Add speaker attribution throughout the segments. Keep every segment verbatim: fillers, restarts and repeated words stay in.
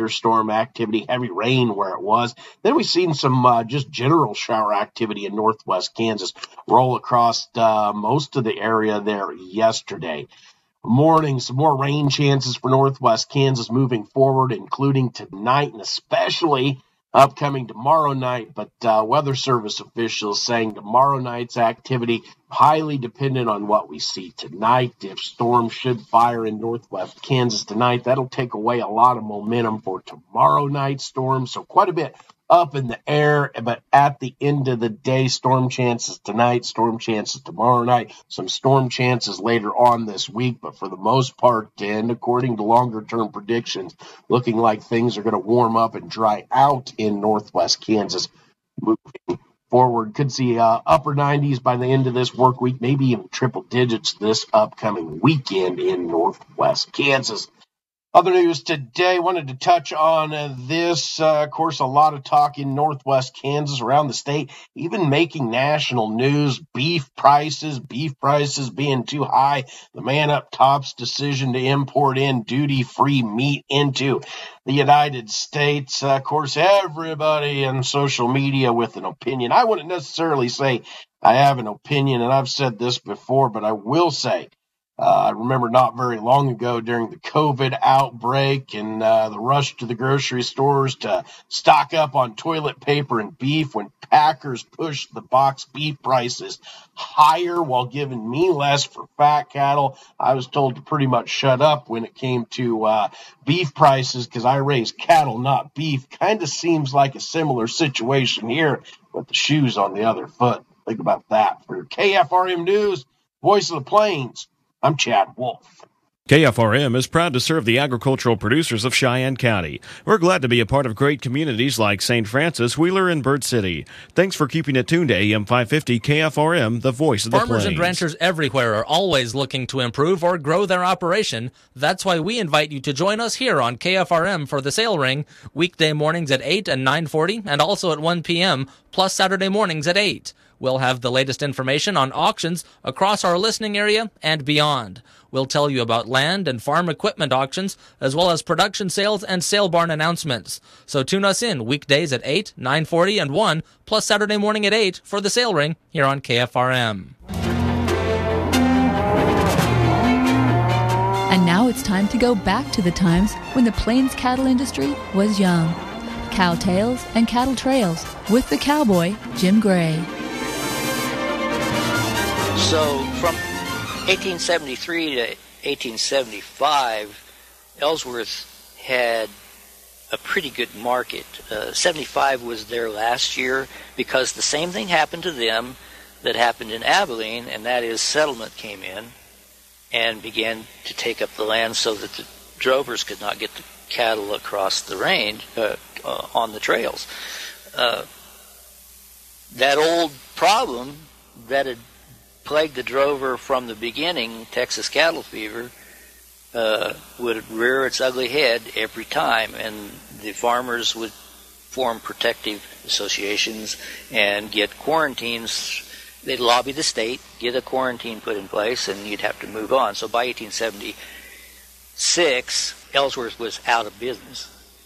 Speaker 1: thunderstorm activity, heavy rain where it was. Then we've seen some uh, just general shower activity in northwest Kansas roll across uh, most of the area there yesterday. Morning, some more rain chances for northwest Kansas moving forward, including tonight and especially upcoming tomorrow night. But uh, Weather Service officials saying tomorrow night's activity highly dependent on what we see tonight. If storms should fire in northwest Kansas tonight, that'll take away a lot of momentum for tomorrow night's storms. So quite a bit up in the air, but at the end of the day, storm chances tonight, storm chances tomorrow night, some storm chances later on this week, but for the most part, and according to longer-term predictions, looking like things are going to warm up and dry out in northwest Kansas moving forward. Could see uh, upper nineties by the end of this work week, maybe even triple digits this upcoming weekend in northwest Kansas. Other news today, wanted to touch on uh, this. Uh, of course, a lot of talk in northwest Kansas, around the state, even making national news. Beef prices, beef prices being too high. The man up top's decision to import in duty-free meat into the United States. Uh, of course, everybody in social media with an opinion. I wouldn't necessarily say I have an opinion, and I've said this before, but I will say, Uh, I remember not very long ago during the COVID outbreak and uh, the rush to the grocery stores to stock up on toilet paper and beef when Packers pushed the box beef prices higher while giving me less for fat cattle. I was told to pretty much shut up when it came to uh, beef prices because I raise cattle, not beef. Kind of seems like a similar situation here with the shoes on the other foot. Think about that. For K F R M News, Voice of the Plains, I'm Chad Wolf.
Speaker 2: K F R M is proud to serve the agricultural producers of Cheyenne County. We're glad to be a part of great communities like Saint Francis, Wheeler, and Bird City. Thanks for keeping it tuned to A M five fifty K F R M, the voice of the
Speaker 3: Farmers
Speaker 2: plains.
Speaker 3: and ranchers everywhere are always looking to improve or grow their operation. That's why we invite you to join us here on K F R M for the Sale Ring, weekday mornings at eight and nine forty, and also at one p.m., plus Saturday mornings at eight. We'll have the latest information on auctions across our listening area and beyond. We'll tell you about land and farm equipment auctions, as well as production sales and sale barn announcements. So tune us in weekdays at eight, nine forty, and one, plus Saturday morning at eight for the Sale Ring here on K F R M.
Speaker 4: And now it's time to go back to the times when the Plains cattle industry was young. Cow Tales and Cattle Trails with the cowboy, Jim Gray.
Speaker 5: So from eighteen seventy-three to eighteen seventy-five, Ellsworth had a pretty good market. Uh, seventy-five was their last year because the same thing happened to them that happened in Abilene, and that is settlement came in and began to take up the land so that the drovers could not get the cattle across the range uh, uh, on the trails. Uh, that old problem that had plagued the drover from the beginning, Texas cattle fever, uh, would rear its ugly head every time, and the farmers would form protective associations and get quarantines. They'd lobby the state, get a quarantine put in place, and you'd have to move on. So by eighteen seventy-six, Ellsworth was out of business.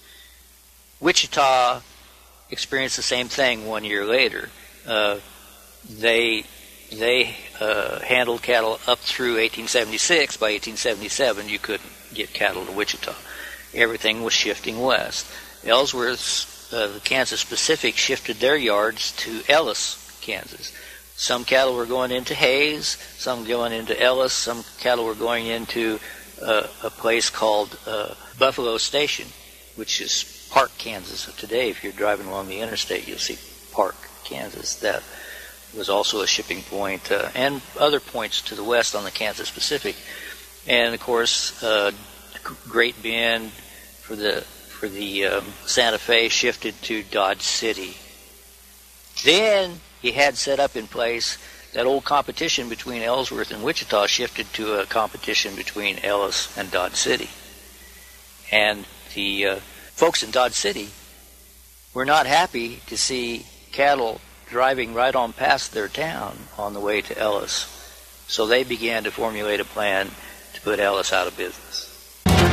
Speaker 5: Wichita experienced the same thing one year later. Uh, they They uh, handled cattle up through eighteen seventy-six. By eighteen seventy-seven, you couldn't get cattle to Wichita. Everything was shifting west. Ellsworth's, uh, the Kansas Pacific, shifted their yards to Ellis, Kansas. Some cattle were going into Hayes, some going into Ellis, some cattle were going into uh, a place called uh, Buffalo Station, which is Park, Kansas. Today, if you're driving along the interstate, you'll see Park, Kansas. That was also a shipping point, uh, and other points to the west on the Kansas Pacific. And of course, uh, Great Bend for the for the um, Santa Fe shifted to Dodge City. Then he had set up in place that old competition between Ellsworth and Wichita shifted to a competition between Ellis and Dodge City. And the uh, folks in Dodge City were not happy to see cattle driving right on past their town on the way to Ellis. So they began to formulate a plan to put Ellis out of business.